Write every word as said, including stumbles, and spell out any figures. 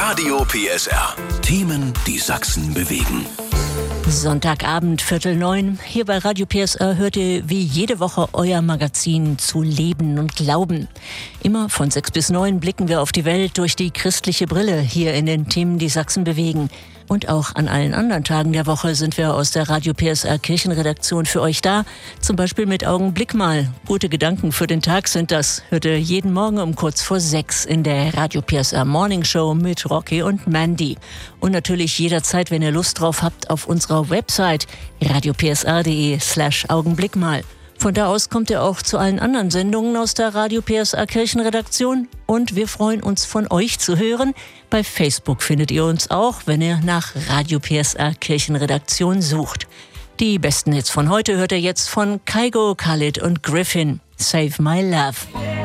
Radio P S R. Themen, die Sachsen bewegen. Sonntagabend, Viertel neun. Hier bei Radio P S R hört ihr wie jede Woche euer Magazin zu Leben und Glauben. Immer von sechs bis neun blicken wir auf die Welt durch die christliche Brille hier in den Themen, die Sachsen bewegen. Und auch an allen anderen Tagen der Woche sind wir aus der Radio P S R Kirchenredaktion für euch da. Zum Beispiel mit Augenblick mal. Gute Gedanken für den Tag sind das. Hört ihr jeden Morgen um kurz vor sechs in der Radio P S R Morning Show mit Rocky und Mandy. Und natürlich jederzeit, wenn ihr Lust drauf habt, auf unserer Website radiopsr.de slash Augenblick mal. Von da aus kommt ihr auch zu allen anderen Sendungen aus der Radio P S R Kirchenredaktion. Und wir freuen uns, von euch zu hören. Bei Facebook findet ihr uns auch, wenn ihr nach Radio P S R Kirchenredaktion sucht. Die besten Hits von heute hört ihr jetzt von Kygo, Khalid und Griffin. Save My Love.